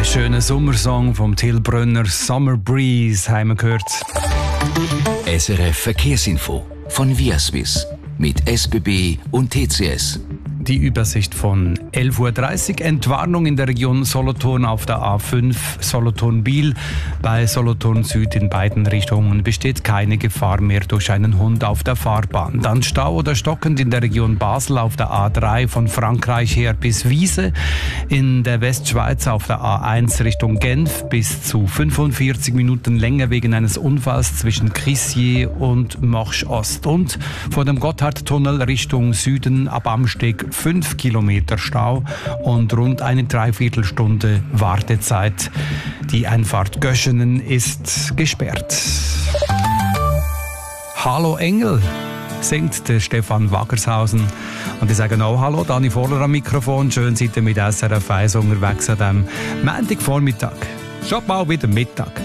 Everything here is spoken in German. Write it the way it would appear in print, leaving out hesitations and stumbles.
Ein schöner Sommersong vom Till Brönner, Summer Breeze, haben wir gehört. SRF Verkehrsinfo von Viaswiss mit SBB und TCS. Die Übersicht von 11.30 Uhr. Entwarnung in der Region Solothurn auf der A5 Solothurn-Biel. Bei Solothurn Süd in beiden Richtungen besteht keine Gefahr mehr durch einen Hund auf der Fahrbahn. Dann Stau oder stockend in der Region Basel auf der A3 von Frankreich her bis Wiese. In der Westschweiz auf der A1 Richtung Genf bis zu 45 Minuten länger wegen eines Unfalls zwischen Crissier und Morsch Ost. Und vor dem Gotthardtunnel Richtung Süden ab Amsteg 5 Kilometer Stau und rund eine Dreiviertelstunde Wartezeit. Die Einfahrt Göschenen ist gesperrt. Hallo Engel, singt der Stefan Wagershausen. Und ich sage auch Hallo, Dani Voller am Mikrofon. Schön seid ihr mit SRF 1 unterwegs an diesem Montagvormittag. Schon bald wieder Mittag.